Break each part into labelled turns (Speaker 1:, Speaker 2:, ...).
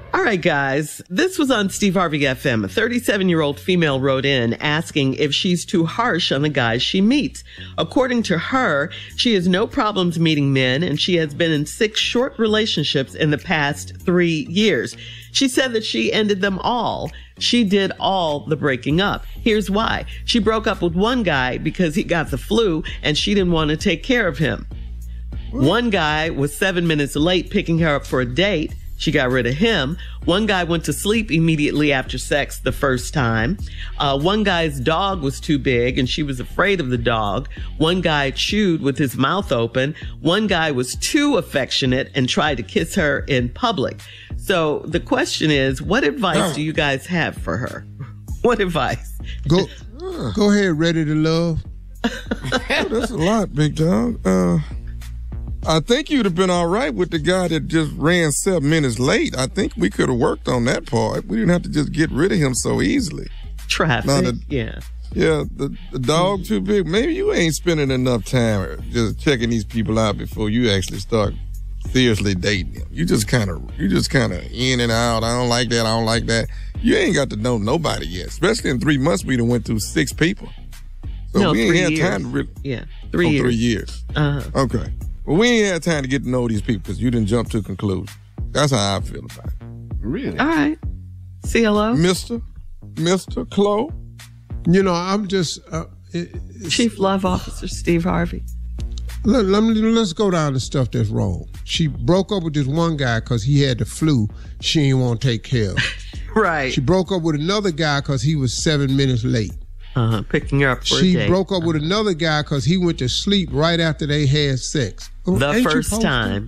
Speaker 1: All right, guys, this was on Steve Harvey FM. A 37-year-old female wrote in asking if she's too harsh on the guys she meets. According to her, she has no problems meeting men, and she has been in 6 short relationships in the past 3 years. She said that she ended them all. She did all the breaking up. Here's why. She broke up with one guy because he got the flu, and she didn't want to take care of him. One guy was 7 minutes late picking her up for a date. She got rid of him. One guy went to sleep immediately after sex the first time. One guy's dog was too big and she was afraid of the dog. One guy chewed with his mouth open. One guy was too affectionate and tried to kiss her in public. So the question is, what advice do you guys have for her? What advice?
Speaker 2: Go ahead, Ready to Love.
Speaker 3: That's a lot, big dog. I think you'd have been all right with the guy that just ran 7 minutes late. I think we could have worked on that part. We didn't have to just get rid of him so easily.
Speaker 1: Traffic, yeah.
Speaker 3: Yeah, the dog too big. Maybe you ain't spending enough time just checking these people out before you actually start seriously dating them. You just kind of in and out. I don't like that. I don't like that. You ain't got to know nobody yet. Especially in 3 months, we done went through 6 people. So we ain't had time to really.
Speaker 1: Yeah, 3 years.
Speaker 3: 3 years. Okay. Well, we ain't had time to get to know these people because you didn't jump to conclusions. That's how I feel about it.
Speaker 4: Really?
Speaker 1: All right. CLO?
Speaker 3: Mr. Chloe?
Speaker 2: You know, I'm just...
Speaker 1: Chief Love Officer Steve Harvey.
Speaker 2: Let's go down to stuff that's wrong. She broke up with this one guy because he had the flu. She didn't want to take care of.
Speaker 1: Right.
Speaker 2: She broke up with another guy because he was 7 minutes late.
Speaker 1: Picking her up for a date.
Speaker 2: She broke up with another guy because he went to sleep right after they had sex.
Speaker 1: The first time.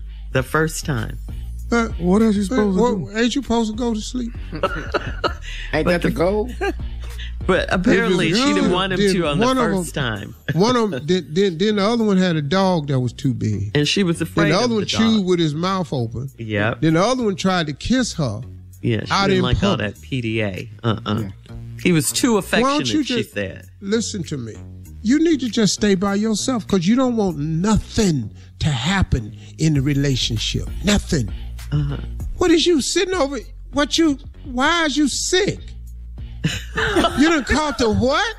Speaker 2: What else you supposed to do? Ain't you supposed to go to sleep?
Speaker 4: Ain't that the goal?
Speaker 1: But apparently she didn't want him to on the first time.
Speaker 2: One of them, then the other one had a dog that was too big.
Speaker 1: And she was afraid of the dog.
Speaker 2: And the other one chewed with his mouth open.
Speaker 1: Yep.
Speaker 2: Then the other one tried to kiss her.
Speaker 1: Yeah, she didn't like all that PDA. Yeah. He was too affectionate, she said.
Speaker 2: Listen to me. You need to just stay by yourself because you don't want nothing to happen in the relationship. Nothing. What is you sitting over? Why is you sick? You done caught the what?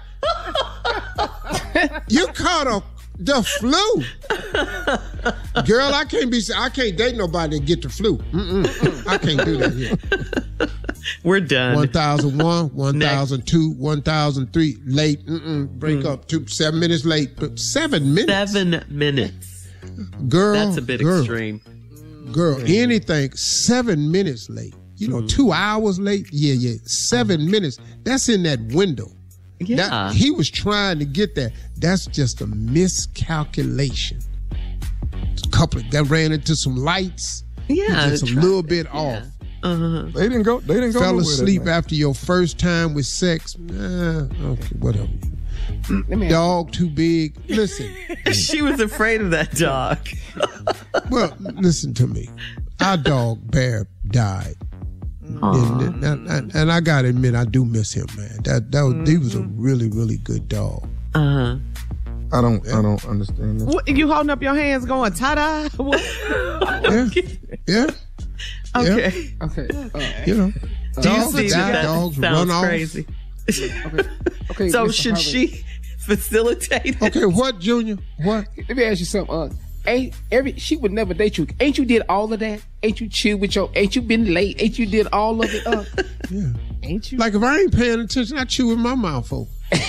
Speaker 2: You caught the flu. Girl, I can't date nobody that get the flu. I can't do that here.
Speaker 1: We're done.
Speaker 2: 1001, 1002, 1003, late. Break up. 7 minutes late. 7 minutes.
Speaker 1: 7 minutes.
Speaker 2: Girl.
Speaker 1: That's a bit extreme.
Speaker 2: Girl, anything 7 minutes late. 2 hours late. Yeah. 7 minutes. That's in that window.
Speaker 1: Yeah.
Speaker 2: He was trying to get there. That's just a miscalculation. A couple that ran into some lights.
Speaker 1: Yeah.
Speaker 2: Just a little bit off.
Speaker 3: They didn't go.
Speaker 2: Fell asleep after your first time with sex. Okay, whatever. Dog too big. Listen.
Speaker 1: She was afraid of that dog.
Speaker 2: Well, listen to me. Our dog Bear died. And I gotta admit, I do miss him, man. He was a really, really good dog.
Speaker 3: I don't understand this.
Speaker 5: What, you holding up your hands going ta-da? What?
Speaker 2: Yeah.
Speaker 1: Okay.
Speaker 2: Do you see that
Speaker 1: dogs run off? Crazy.
Speaker 4: Okay.
Speaker 1: So
Speaker 4: Mr.
Speaker 1: should
Speaker 4: Harvey,
Speaker 1: she facilitate it?
Speaker 2: Okay, what, Junior? What?
Speaker 4: Let me ask you something. She would never date you. Ain't you did all of that? Ain't you chilled with ain't you been late? Ain't you did all of it?
Speaker 2: Yeah.
Speaker 4: Ain't you?
Speaker 2: Like if I ain't paying attention, I chew with my mouth open.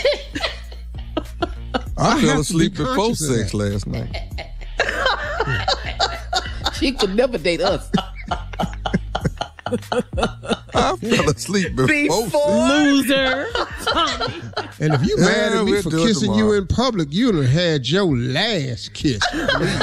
Speaker 3: I fell asleep before sex last night.
Speaker 4: She could never date us.
Speaker 3: I fell asleep before
Speaker 1: loser.
Speaker 2: And if you mad at me for kissing you in public, you'd have had your last kiss.